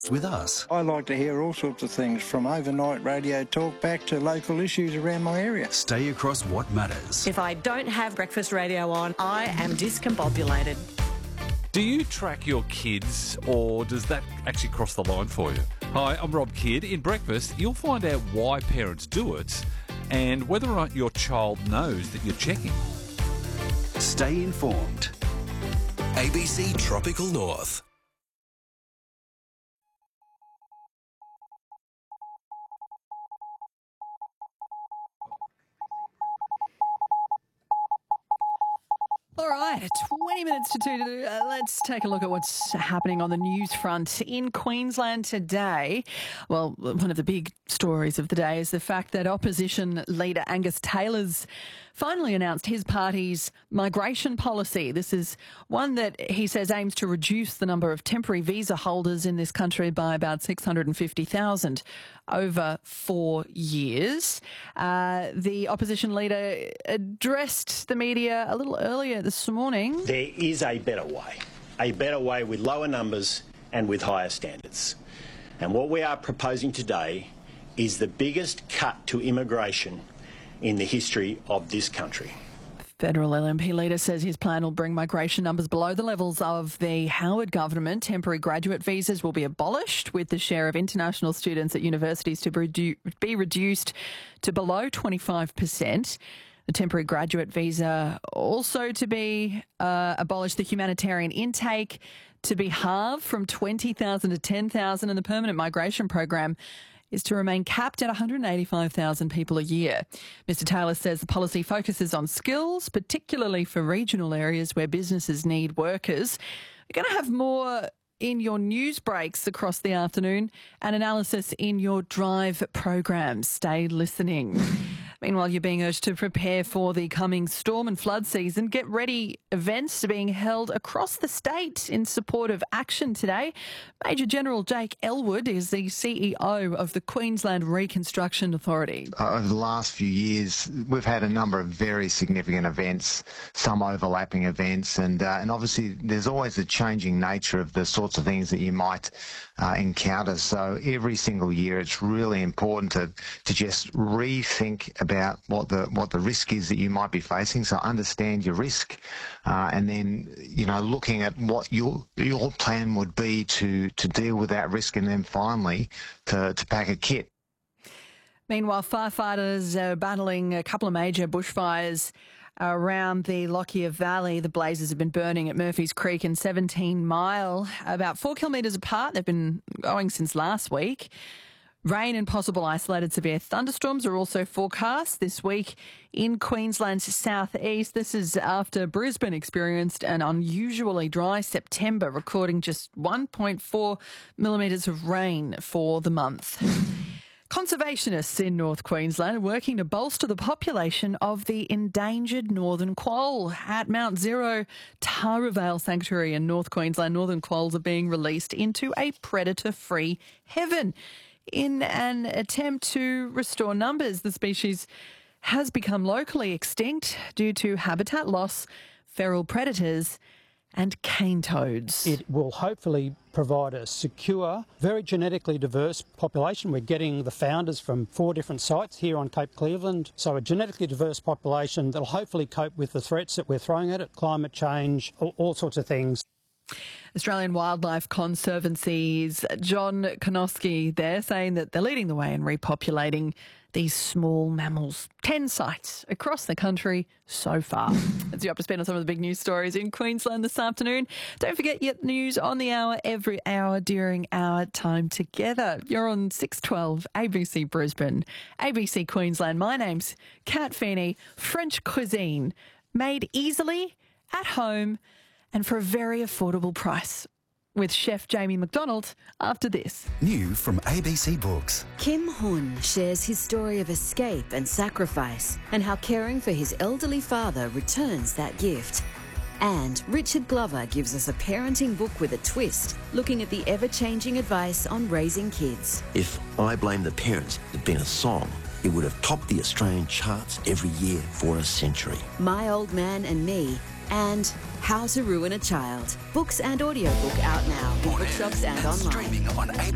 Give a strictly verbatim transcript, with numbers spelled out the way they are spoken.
with us. I like to hear all sorts of things, from overnight radio talk back to local issues around my area. Stay across what matters. If I don't have breakfast radio on, I am discombobulated. Do you track your kids, or does that actually cross the line for you? Hi, I'm Rob Kidd. In Breakfast, you'll find out why parents do it and whether or not your child knows that you're checking. Stay informed. A B C Tropical North. All right, twenty minutes to two. Uh, let's take a look at what's happening on the news front in Queensland today. Well, one of the big stories of the day is the fact that opposition leader Angus Taylor's finally announced his party's migration policy. This is one that he says aims to reduce the number of temporary visa holders in this country by about six hundred fifty thousand over four years. Uh, the opposition leader addressed the media a little earlier this morning. There is a better way, a better way with lower numbers and with higher standards. And what we are proposing today is the biggest cut to immigration in the history of this country. Federal L N P leader says his plan will bring migration numbers below the levels of the Howard government. Temporary graduate visas will be abolished, with the share of international students at universities to be reduced to below twenty-five percent. The temporary graduate visa also to be uh, abolished, the humanitarian intake to be halved from twenty thousand to ten thousand, and the permanent migration program is to remain capped at one hundred eighty-five thousand people a year. Mister Taylor says the policy focuses on skills, particularly for regional areas where businesses need workers. We're going to have more in your news breaks across the afternoon and analysis in your drive programs. Stay listening. Meanwhile, you're being urged to prepare for the coming storm and flood season. Get ready. Events are being held across the state in support of action today. Major General Jake Elwood is the C E O of the Queensland Reconstruction Authority. Uh, over the last few years, we've had a number of very significant events, some overlapping events, and uh, and obviously there's always a changing nature of the sorts of things that you might uh, encounter. So every single year, it's really important to to just rethink about about what the what the risk is that you might be facing. So understand your risk, uh, and then you know looking at what your your plan would be to to deal with that risk, and then finally to to pack a kit. Meanwhile, firefighters are battling a couple of major bushfires around the Lockyer Valley. The blazes have been burning at Murphy's Creek and seventeen mile, about four kilometres apart. They've been going since last week. Rain and possible isolated severe thunderstorms are also forecast this week in Queensland's southeast. This is after Brisbane experienced an unusually dry September, recording just one point four millimetres of rain for the month. Conservationists in North Queensland are working to bolster the population of the endangered northern quoll. At Mount Zero Taravale Sanctuary in North Queensland, northern quolls are being released into a predator-free heaven. In an attempt to restore numbers, the species has become locally extinct due to habitat loss, feral predators and cane toads. It will hopefully provide a secure, very genetically diverse population. We're getting the founders from four different sites here on Cape Cleveland, so a genetically diverse population that will hopefully cope with the threats that we're throwing at it, climate change, all, all sorts of things. Australian Wildlife Conservancy's John Konoski there saying that they're leading the way in repopulating these small mammals. Ten sites across the country so far. That's your up to spend on some of the big news stories in Queensland this afternoon. Don't forget your news on the hour every hour during our time together. You're on six twelve A B C Brisbane, A B C Queensland. My name's Kat Feeney. French cuisine made easily, at home, and for a very affordable price, with Chef Jamie McDonald after this. New from A B C Books. Kim Hun shares his story of escape and sacrifice and how caring for his elderly father returns that gift. And Richard Glover gives us a parenting book with a twist, looking at the ever-changing advice on raising kids. If I Blame the Parents had been a song, it would have topped the Australian charts every year for a century. My Old Man and Me, and How to Ruin a Child. Books and audiobook out now in bookshops and online. Streaming on A B